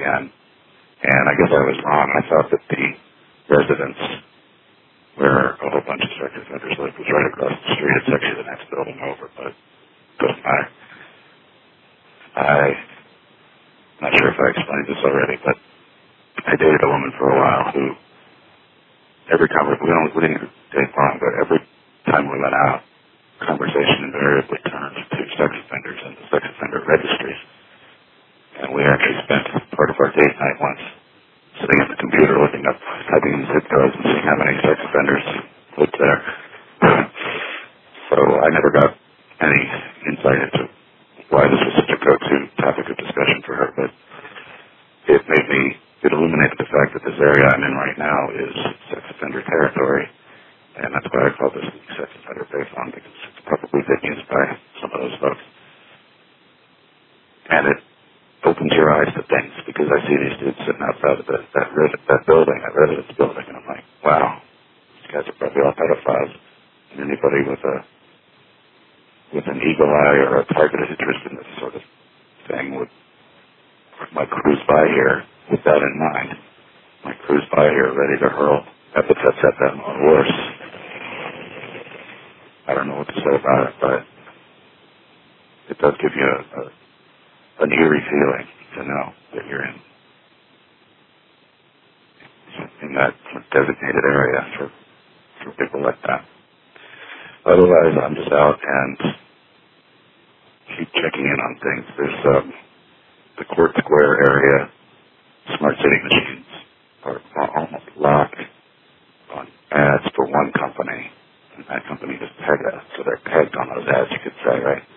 again. And I guess I was wrong. I thought that the residence where a whole bunch of sex offenders lived was right across the street. It's actually the next building over, but it doesn't matter. I'm not sure if I explained this already, but I dated a woman for a while who, every time we didn't date long, but every time we went out, conversation invariably turned to sex offenders and the sex offender registries. And we actually spent part of our date night once sitting at the computer looking up, typing in zip codes and seeing how many sex offenders lived there. So I never got any insight into why this was such a go-to topic of discussion for her, but it illuminated the fact that this area I'm in right now is sex offender territory, and that's why I call this sex offender payphone, because it's probably been used by some of those folks. And it opens your eyes to things, because I see these dudes sitting outside of that building, that residence building, and I'm like, wow, these guys are probably all pedophiles. And anybody with an eagle eye or a targeted interest in this sort of thing might cruise by here with that in mind. Might cruise by here ready to hurl epithets at them or worse. I don't know what to say about it, but it does give you an eerie feeling to know that you're in that designated area for people like that. Otherwise, I'm just out and keep checking in on things. There's the Court Square area, smart city machines are almost locked on ads for one company, and that company is Pega, so they're pegged on those ads, you could say, right?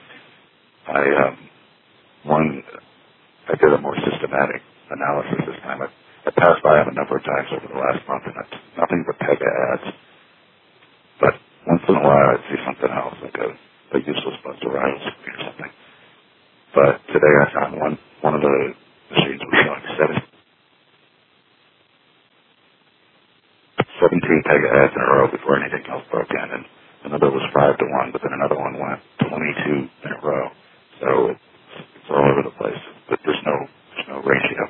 I did a more systematic analysis this time. I passed by them a number of times over the last month, and it's nothing but Pega ads. But once in a while, I'd see something else, like a useless Buster Rhymes or something. But today I found one of the machines was showing 17 Pega ads in a row before anything else broke in, and another was 5-1, but then another one went 22 in a row. So it's all over the place, but there's no ratio.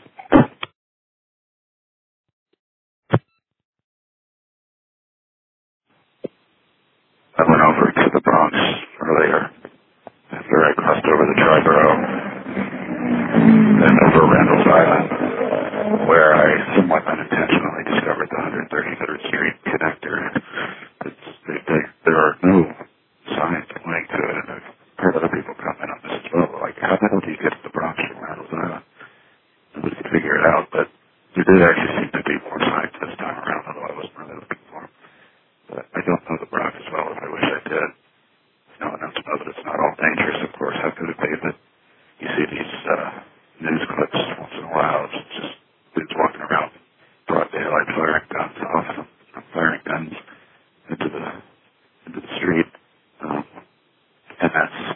I went over to the Bronx earlier after I crossed over the Triborough and over Randall's Island, where I somewhat unintentionally discovered the 133rd Street connector. There are no signs pointing to it, and I've heard other people comment on this as well. Like, how the hell do you get to the Bronx from Randall's Island? Nobody could figure it out, but there did actually seem to be more signs this time around, although I wasn't really looking for them. But I don't know the Bronx as well as I wish I did. I know enough to know that it's not all dangerous, of course. How could it be that you see these news clips once in a while? It's just dudes walking around broad daylight firing guns off them, firing guns into the street. And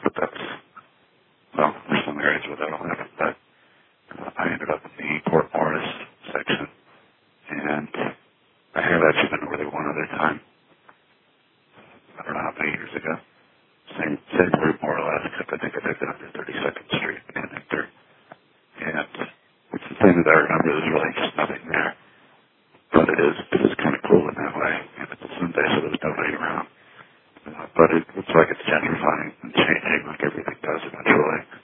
there's some areas where that'll happen, but I ended up in the Port Morris section, and I have actually been over there one other time. I don't know how many years ago. Same route more or less, except I think I took it under 32nd Street connector. And it's the thing that I remember, there's really just nothing there. But it is kind of cool in that way. And it's a Sunday, so there's nobody around. But it looks like it's gentrifying and changing like everything does eventually.